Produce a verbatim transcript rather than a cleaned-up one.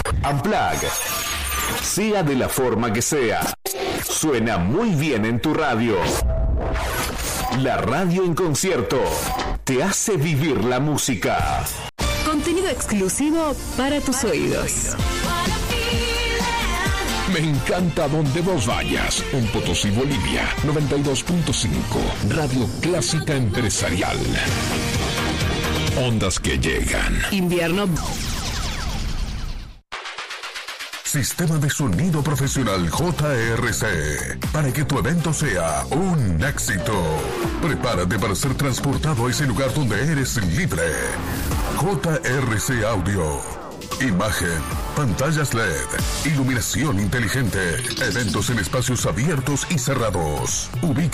Unplugged. Sea de la forma que sea, suena muy bien en tu radio. La radio en concierto te hace vivir la música. Contenido exclusivo para tus oídos. Me encanta donde vos vayas. En Potosí, Bolivia, noventa y dos punto cinco. Radio Clásica Empresarial. Ondas que llegan. Invierno. Sistema de sonido profesional J R C. Para que tu evento sea un éxito. Prepárate para ser transportado a ese lugar donde eres libre. J R C Audio. Imagen, pantallas L E D, iluminación inteligente, eventos en espacios abiertos y cerrados. Ubica